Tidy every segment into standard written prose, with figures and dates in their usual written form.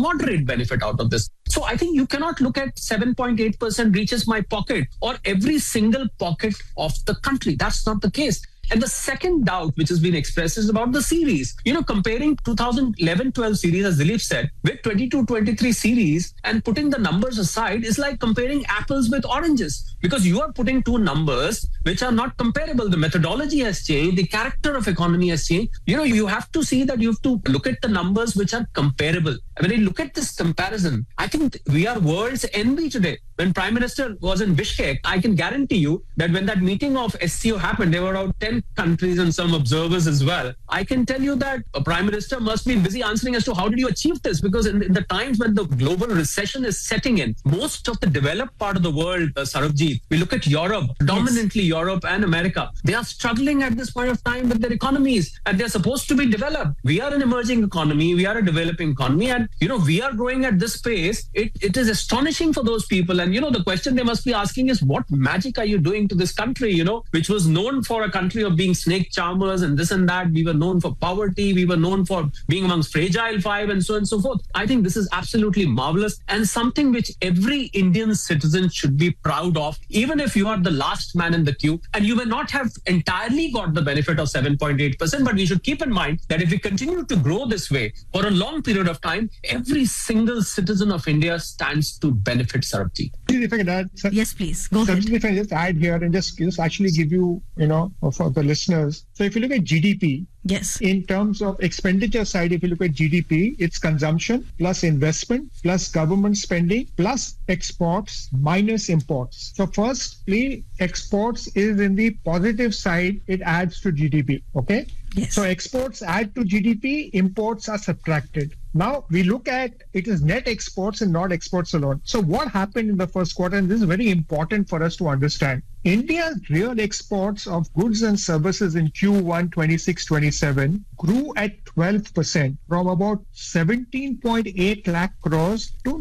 moderate benefit out of this. So I think you cannot look at 7.8% reaches my pocket or every single pocket of the country. That's not the case. And the second doubt which has been expressed is about the series. Comparing 2011-12 series, as Dilip said, with 22-23 series and putting the numbers aside is like comparing apples with oranges, because you are putting two numbers which are not comparable. The methodology has changed. The character of economy has changed. You have to see that you have to look at the numbers which are comparable. When I look at this comparison, I think we are world's envy today. When Prime Minister was in Bishkek, I can guarantee you that when that meeting of SCO happened, there were around 10 countries and some observers as well. I can tell you that a Prime Minister must be busy answering as to how did you achieve this? Because in the times when the global recession is setting in, most of the developed part of the world, Sarabjit, we look at Europe, dominantly Europe and America. They are struggling at this point of time with their economies and they're supposed to be developed. We are an emerging economy. We are a developing economy. And, we are growing at this pace. It is astonishing for those people. And, the question they must be asking is, what magic are you doing to this country, which was known for a country of being snake charmers and this and that. We were known for poverty. We were known for being amongst fragile five and so on and so forth. I think this is absolutely marvelous and something which every Indian citizen should be proud of, even if you are the last man in the queue and you may not have entirely got the benefit of 7.8%. But we should keep in mind that if we continue to grow this way for a long period of time, every single citizen of India stands to benefit, Sarabjit. If I can add, yes, please. Go ahead. If I just add here and just actually give you, for the listeners. So if you look at GDP, yes, in terms of expenditure side, if you look at GDP, it's consumption plus investment plus government spending plus exports minus imports. So firstly, exports is in the positive side. It adds to GDP. Okay. Yes. So exports add to GDP, imports are subtracted. Now we look at it is net exports and not exports alone. So what happened in the first quarter, and this is very important for us to understand. India's real exports of goods and services in Q1 26-27 grew at 12% from about 17.8 lakh crores to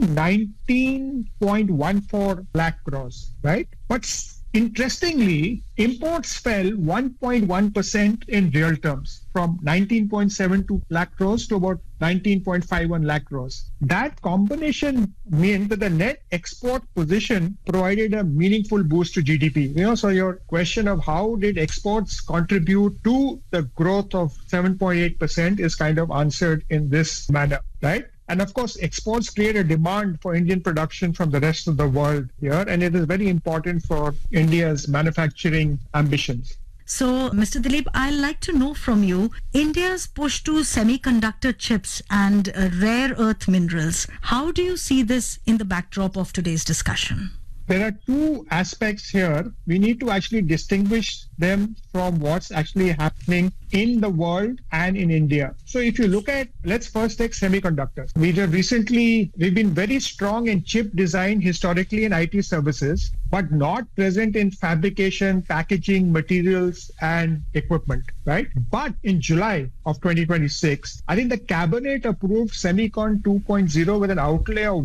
19.14 lakh crores, right? But interestingly, imports fell 1.1% in real terms from 19.72 lakh crores to about 19.51 lakh crores. That combination meant that the net export position provided a meaningful boost to GDP. So your question of how did exports contribute to the growth of 7.8% is kind of answered in this manner, right? And of course, exports create a demand for Indian production from the rest of the world here. And it is very important for India's manufacturing ambitions. So, Mr. Dilip, I'd like to know from you, India's push to semiconductor chips and rare earth minerals. How do you see this in the backdrop of today's discussion? There are two aspects here. We need to actually distinguish them from what's actually happening in the world and in India. So if you look at, let's first take semiconductors. We've been very strong in chip design historically in IT services, but not present in fabrication, packaging, materials, and equipment, right? But in July of 2026, I think the cabinet approved Semicon 2.0 with an outlay of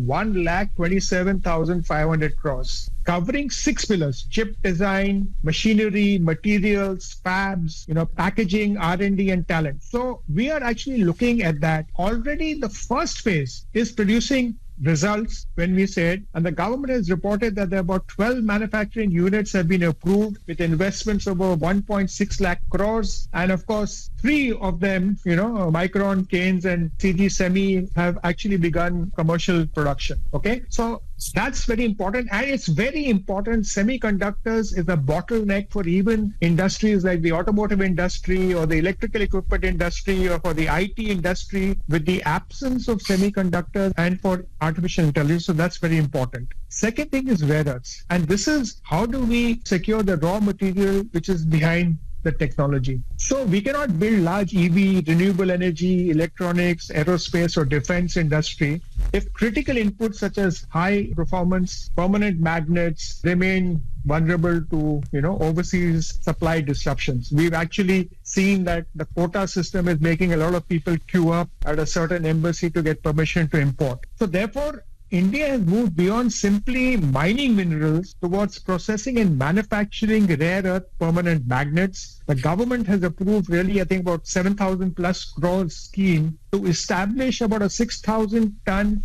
1,27,500 crores, covering 6 pillars: chip design, machinery, materials, fabs, packaging, R&D, and talent. So we are actually looking at that. Already the first phase is producing results when we said, and the government has reported that there are about 12 manufacturing units have been approved with investments of over 1.6 lakh crores. And of course, 3 of them, Micron, Keynes, and CG Semi have actually begun commercial production. Okay. So that's very important. And it's very important. Semiconductors is a bottleneck for even industries like the automotive industry or the electrical equipment industry or for the IT industry with the absence of semiconductors and for artificial intelligence. So that's very important. Second thing is rare earths. And this is how do we secure the raw material which is behind the technology. So we cannot build large EV, renewable energy, electronics, aerospace or defense industry if critical inputs such as high performance permanent magnets remain vulnerable to overseas supply disruptions. We've actually seen that the quota system is making a lot of people queue up at a certain embassy to get permission to import. So therefore, India has moved beyond simply mining minerals towards processing and manufacturing rare earth permanent magnets. The government has approved really, I think, about 7,000 plus crores scheme to establish about a 6,000 ton